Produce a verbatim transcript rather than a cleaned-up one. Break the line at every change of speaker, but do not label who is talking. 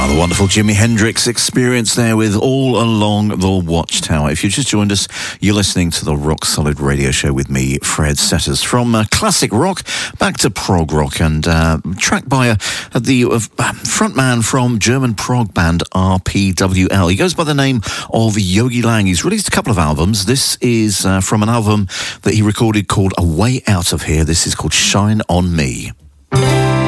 Ah, the wonderful Jimi Hendrix Experience there with All Along the Watchtower. If you just joined us, you're listening to the Rock Solid Radio Show with me, Fred Setters. From uh, classic rock back to prog rock, and uh, tracked by uh, the uh, frontman from German prog band R P W L. He goes by the name of Yogi Lang. He's released a couple of albums. This is uh, from an album that he recorded called A Way Out of Here. This is called Shine on Me.